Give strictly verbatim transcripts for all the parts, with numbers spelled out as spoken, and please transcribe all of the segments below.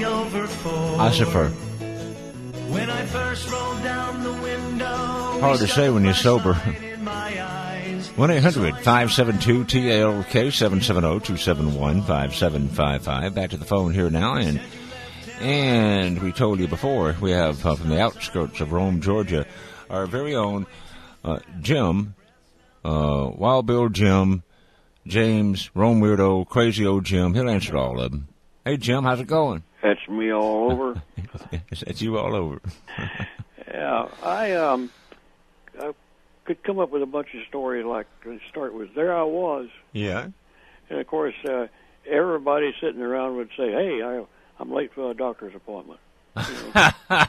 be over for. Ossifer. When I first rolled down the window. Hard to say when you're sober. one eight hundred five seven two T A L K, seven seven zero two seven one five seven five five. Back to the phone here now, and and we told you before, we have uh, from the outskirts of Rome, Georgia, our very own uh, Jim, uh, Wild Bill Jim, James, Rome Weirdo, Crazy Old Jim. He'll answer all of them. Hey, Jim, how's it going? That's me all over. That's you all over. Yeah, I um, I could come up with a bunch of stories like to start with. There I was. Yeah. And of course, uh, everybody sitting around would say, "Hey, I, I'm late for a doctor's appointment." You know?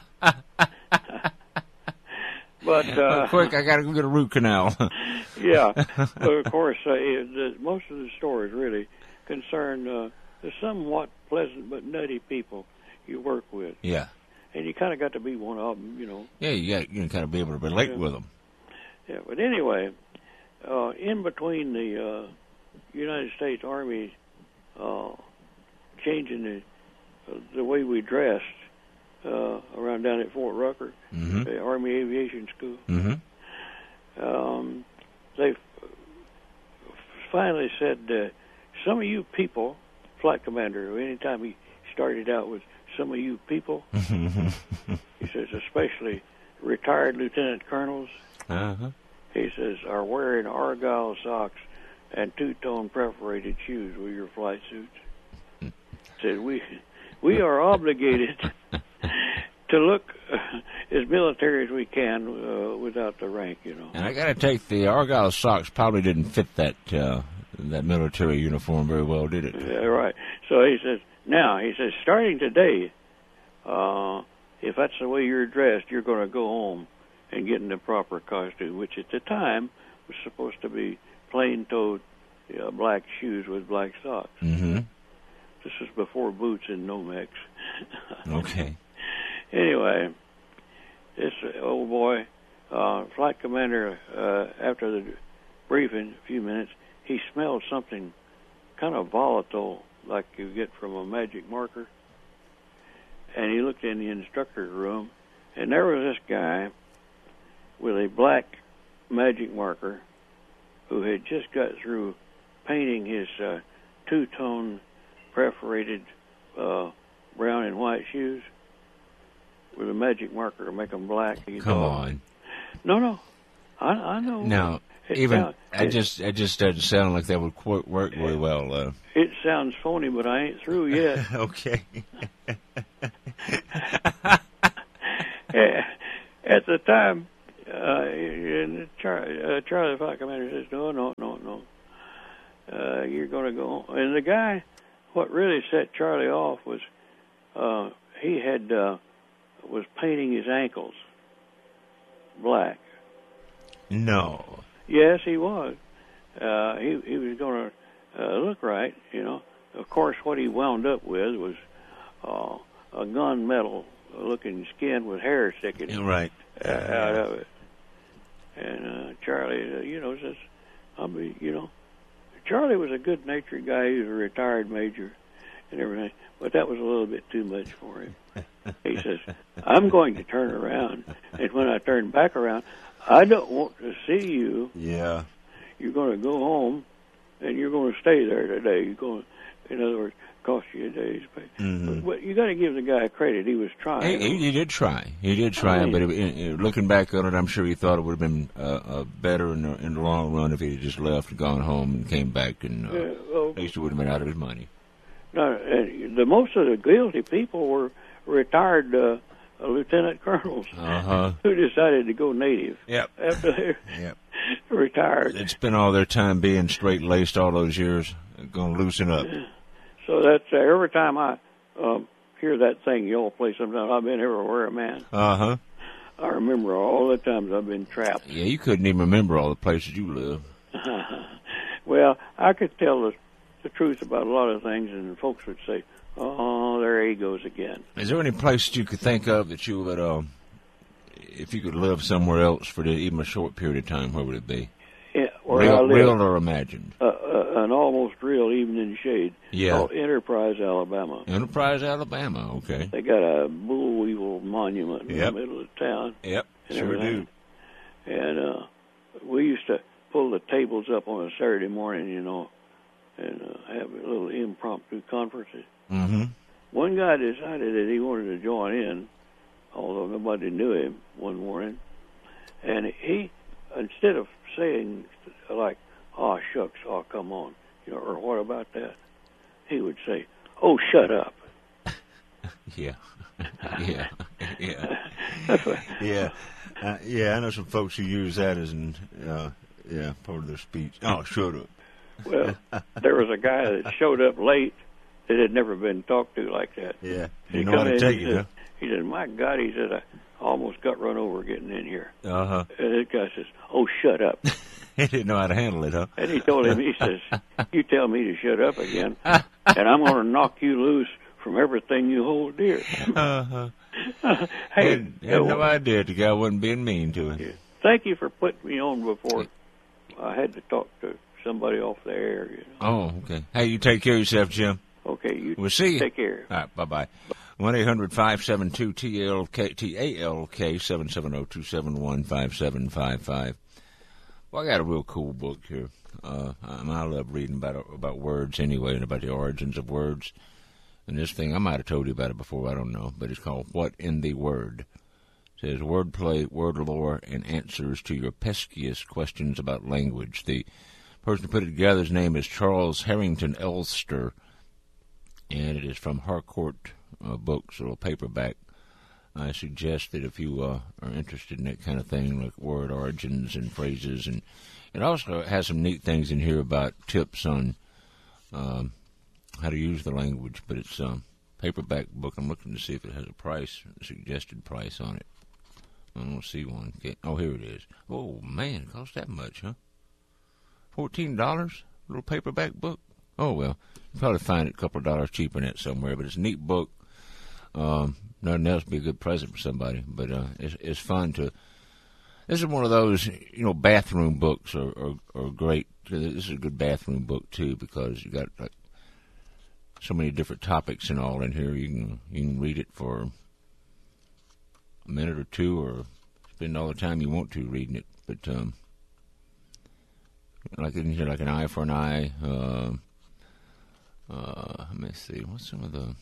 But uh, oh, quick, I got to go get a root canal. Yeah, but of course, uh, it, the, most of the stories really concern uh, the somewhat pleasant but nutty people you work with. Yeah. And you kind of got to be one of them, you know. Yeah, you got you kind of be able to relate yeah. with them. Yeah, but anyway, uh, in between the uh, United States Army uh, changing the uh, the way we dressed uh, around down at Fort Rucker, mm-hmm. the Army Aviation School, mm-hmm. um, they f- finally said, uh, some of you people, flight commander, anytime he started out with some of you people, he says, especially retired lieutenant colonels, uh-huh. he says, are wearing Argyle socks and two-tone perforated shoes with your flight suits. Said, we we are obligated to look uh, as military as we can uh, without the rank, you know. And I got to take the Argyle socks probably didn't fit that uh, that military uniform very well, did it? Yeah, right. So he says, now, he says, starting today, uh, if that's the way you're dressed, you're going to go home and get in the proper costume, which at the time was supposed to be plain-toed uh, black shoes with black socks. Mm-hmm. This was before boots and Nomex. Okay. Anyway, this old boy, uh, flight commander, uh, after the briefing, a few minutes, he smelled something kind of volatile like you get from a magic marker. And he looked in the instructor's room, and there was this guy with a black magic marker who had just got through painting his uh, two-tone perforated uh, brown and white shoes with a magic marker to make them black. He Come thought, on. No, no. I, I know. No, it even sound, I it, just it just doesn't sound like that would qu- work very well. Uh. It sounds phony, but I ain't through yet. Okay. At the time, uh, and Charlie, uh, Charlie, the flight commander says, no, no, no, no. Uh, you're going to go home. And the guy, what really set Charlie off was uh, he had uh, was painting his ankles black. No. Yes, he was. Uh, he he was going to uh, look right, you know. Of course, what he wound up with was uh, a gunmetal-looking skin with hair sticking right uh, out of it. And uh, Charlie, uh, you know, says, "I'll be, you know." Charlie was a good-natured guy. He was a retired major and everything, but that was a little bit too much for him. He says, I'm going to turn around, and when I turn back around, I don't want to see you. Yeah. You're going to go home, and you're going to stay there today. You're going to, in other words, cost you a day's pay. Mm-hmm. But, but you got to give the guy credit. He was trying. He, he did try. He did try, I mean, but it, it, looking back on it, I'm sure he thought it would have been uh, uh, better in the, in the long run if he had just left and gone home and came back, and uh, Yeah, well, at least he would have been out of his money. No, uh, the most of the guilty people were retired uh, lieutenant colonels uh-huh. who decided to go native. Yep. After they yep. retired. It's been all their time being straight-laced all those years. Going to loosen up. So that's uh, every time I um, hear that thing y'all play sometimes, I've been everywhere, man. Uh-huh. I remember all the times I've been trapped. Yeah, you couldn't even remember all the places you live. Well, I could tell the, the truth about a lot of things, and folks would say, oh, there he goes again. Is there any place that you could think of that you would, um, if you could live somewhere else for the, even a short period of time, where would it be? Yeah, where real, I live, real or imagined? Uh, uh, an almost real evening shade Yeah. called Enterprise, Alabama. Enterprise, Alabama. Okay. They got a bull weevil monument in Yep. the middle of town. Yep. And Sure everything. do. And uh, we used to pull the tables up on a Saturday morning, you know, and uh, have a little impromptu conferences. Mm-hmm. One guy decided that he wanted to join in, although nobody knew him one morning. And he, instead of saying like, "Oh shucks, oh come on," you know, or "What about that?" he would say, "Oh, shut up." Yeah. yeah. Yeah. yeah. Uh, yeah, I know some folks who use that as an, uh, yeah, part of their speech. Oh, shut up. Well, there was a guy that showed up late that had never been talked to like that. Yeah. He You know come how to in, take he it, said, huh? He said, "My God," he said, "I almost got run over getting in here." Uh-huh. And this guy says, "Oh, shut up." He didn't know how to handle it, huh? And he told him, he says, "You tell me to shut up again, and I'm going to knock you loose from everything you hold dear." Uh-huh. Hey, Had, had uh, no idea the guy wasn't being mean to him. thank you for putting me on before I had to talk to somebody off the air. You know. Oh, okay. Hey, you take care of yourself, Jim. Okay, you We'll see you. take care. All right, bye-bye. one eight hundred five seven two T A L K, T A L K, seven seven zero two seven one five seven five five. Well, I got a real cool book here. Uh, I, I love reading about about words anyway and about the origins of words. And this thing, I might have told you about it before, I don't know, but it's called What in the Word? It says wordplay, word lore, and answers to your peskiest questions about language. The person who put it together's name is Charles Harrington Elster, and it is from Harcourt uh, Books, a little paperback. I suggest that if you uh, are interested in that kind of thing, like word origins and phrases, and it also has some neat things in here about tips on um, how to use the language, but it's a um, paperback book. I'm looking to see if it has a price, a suggested price on it. I don't see one. Okay. Oh, here it is. Oh, man, it costs that much, huh? fourteen dollars? A little paperback book? Oh, well, you'll probably find it a couple of dollars cheaper than that somewhere, but it's a neat book. Um, nothing else would be a good present for somebody, but uh, it's, it's fun to... This is one of those, you know, bathroom books are, are, are great. This is a good bathroom book, too, because you got like, so many different topics and all in here. You can you can read it for a minute or two, or spend all the time you want to reading it. But um, like in here, like an eye for an eye. Uh, uh, let me see. What's some of the?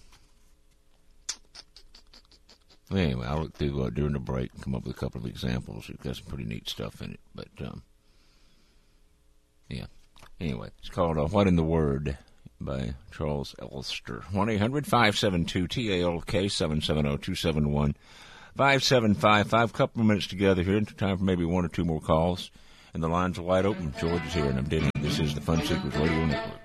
Well, anyway, I'll look through uh, during the break and come up with a couple of examples. It's got some pretty neat stuff in it. But um, yeah. Anyway, it's called uh, "What in the Word" by Charles Elster. one eight hundred five seven two T A L K, seven seven zero two seven one five seven five five. Couple of minutes together here. Time for maybe one or two more calls. And the lines are wide open. George is here, and I'm Denny. This is the Fun Seekers Radio Network.